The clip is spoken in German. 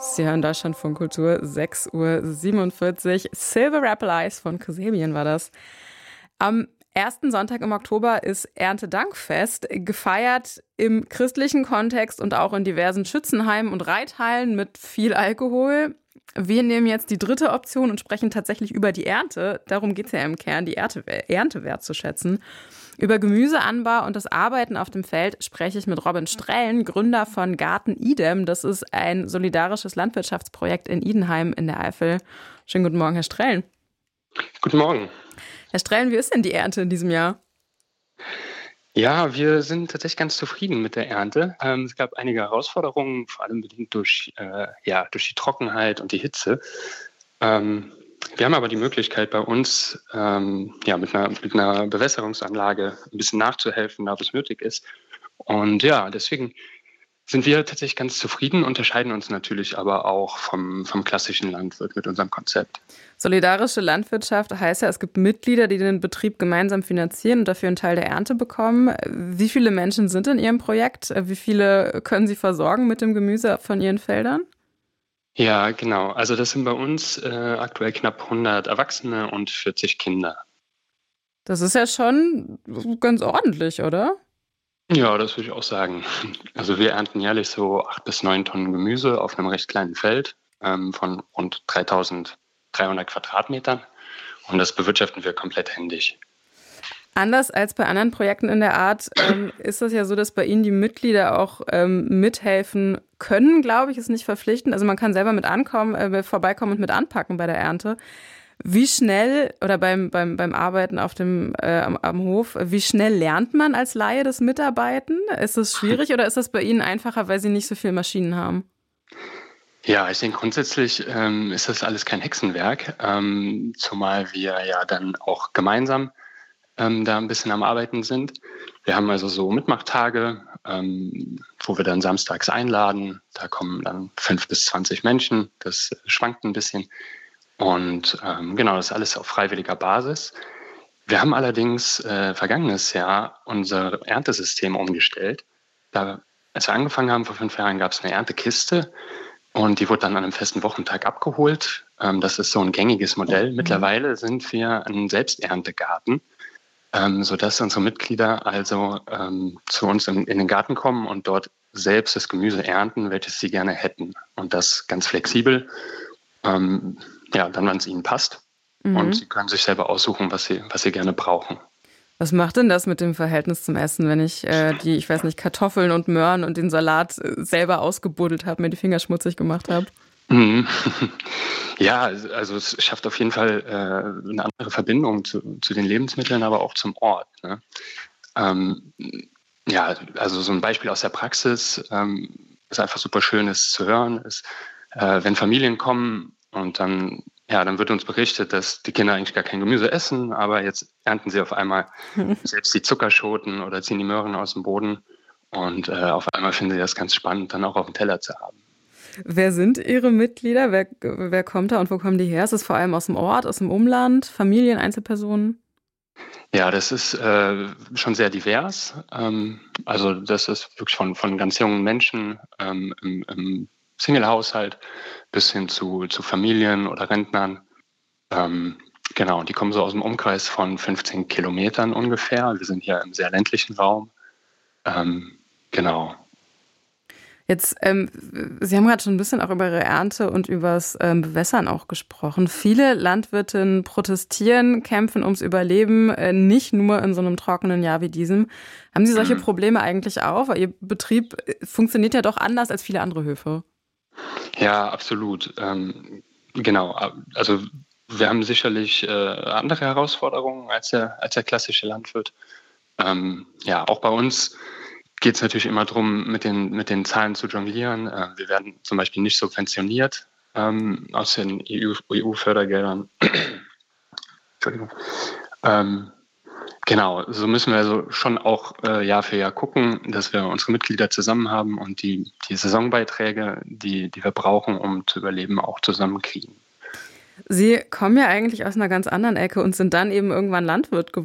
Sie hören Deutschlandfunk Kultur, 6:47 Uhr. Silver Apple Eyes von Kasabian war das. Am ersten Sonntag im Oktober ist Erntedankfest, gefeiert im christlichen Kontext und auch in diversen Schützenheimen und Reithallen mit viel Alkohol. Wir nehmen jetzt die dritte Option und sprechen tatsächlich über die Ernte. Darum geht es ja im Kern, die Ernte wertzuschätzen. Über Gemüseanbau und das Arbeiten auf dem Feld spreche ich mit Robin Strellen, Gründer von Garten Idem. Das ist ein solidarisches Landwirtschaftsprojekt in Idenheim in der Eifel. Schönen guten Morgen, Herr Strellen. Guten Morgen. Herr Strellen, wie ist denn die Ernte in diesem Jahr? Ja, wir sind tatsächlich ganz zufrieden mit der Ernte. Es gab einige Herausforderungen, vor allem bedingt durch die Trockenheit und die Hitze. Wir haben aber die Möglichkeit bei uns, mit einer Bewässerungsanlage ein bisschen nachzuhelfen, da wo es nötig ist. Und ja, deswegen sind wir tatsächlich ganz zufrieden, unterscheiden uns natürlich aber auch vom klassischen Landwirt mit unserem Konzept. Solidarische Landwirtschaft heißt ja, es gibt Mitglieder, die den Betrieb gemeinsam finanzieren und dafür einen Teil der Ernte bekommen. Wie viele Menschen sind in Ihrem Projekt? Wie viele können Sie versorgen mit dem Gemüse von Ihren Feldern? Ja, genau. Also das sind bei uns aktuell knapp 100 Erwachsene und 40 Kinder. Das ist ja schon ganz ordentlich, oder? Ja, das würde ich auch sagen. Also wir ernten jährlich so 8 bis 9 Tonnen Gemüse auf einem recht kleinen Feld von rund 3.300 Quadratmetern. Und das bewirtschaften wir komplett händisch. Anders als bei anderen Projekten in der Art ist das ja so, dass bei Ihnen die Mitglieder auch mithelfen können, glaube ich, ist nicht verpflichtend. Also man kann selber mit ankommen, vorbeikommen und mit anpacken bei der Ernte. Wie schnell, oder beim Arbeiten auf am Hof, wie schnell lernt man als Laie das Mitarbeiten? Ist das schwierig oder ist das bei Ihnen einfacher, weil Sie nicht so viele Maschinen haben? Ja, ich denke grundsätzlich ist das alles kein Hexenwerk, zumal wir ja dann auch gemeinsam da ein bisschen am Arbeiten sind. Wir haben also so Mitmachtage, wo wir dann samstags einladen. Da kommen dann 5 bis 20 Menschen. Das schwankt ein bisschen. Und das ist alles auf freiwilliger Basis. Wir haben allerdings vergangenes Jahr unser Erntesystem umgestellt. Als wir angefangen haben vor 5 Jahren, gab es eine Erntekiste und die wurde dann an einem festen Wochentag abgeholt. Das ist so ein gängiges Modell. Mittlerweile sind wir ein Selbsterntegarten, sodass unsere Mitglieder also zu uns in den Garten kommen und dort selbst das Gemüse ernten, welches sie gerne hätten. Und das ganz flexibel. Dann, wann es ihnen passt. Und sie können sich selber aussuchen, was sie gerne brauchen. Was macht denn das mit dem Verhältnis zum Essen, wenn ich Kartoffeln und Möhren und den Salat selber ausgebuddelt habe, mir die Finger schmutzig gemacht habe? Ja, also es schafft auf jeden Fall eine andere Verbindung zu den Lebensmitteln, aber auch zum Ort. Ne? Also so ein Beispiel aus der Praxis ist einfach super schön, ist zu hören, ist, wenn Familien kommen und dann wird uns berichtet, dass die Kinder eigentlich gar kein Gemüse essen, aber jetzt ernten sie auf einmal selbst die Zuckerschoten oder ziehen die Möhren aus dem Boden und auf einmal finden sie das ganz spannend, dann auch auf dem Teller zu haben. Wer sind Ihre Mitglieder? Wer kommt da und wo kommen die her? Ist es vor allem aus dem Ort, aus dem Umland, Familien, Einzelpersonen? Ja, das ist schon sehr divers. Also das ist wirklich von ganz jungen Menschen im Single-Haushalt bis hin zu Familien oder Rentnern. Die kommen so aus dem Umkreis von 15 Kilometern ungefähr. Wir sind hier im sehr ländlichen Raum. Jetzt, Sie haben gerade schon ein bisschen auch über Ihre Ernte und übers Bewässern auch gesprochen. Viele Landwirtinnen protestieren, kämpfen ums Überleben, nicht nur in so einem trockenen Jahr wie diesem. Haben Sie solche Probleme eigentlich auch? Weil Ihr Betrieb funktioniert ja doch anders als viele andere Höfe. Ja, absolut. Also wir haben sicherlich andere Herausforderungen als der klassische Landwirt. Auch bei uns geht es natürlich immer darum, mit den Zahlen zu jonglieren. Wir werden zum Beispiel nicht subventioniert aus den EU-Fördergeldern. Entschuldigung. So müssen wir also schon auch Jahr für Jahr gucken, dass wir unsere Mitglieder zusammen haben und die Saisonbeiträge, die wir brauchen, um zu überleben, auch zusammenkriegen. Sie kommen ja eigentlich aus einer ganz anderen Ecke und sind dann eben irgendwann Landwirt geworden.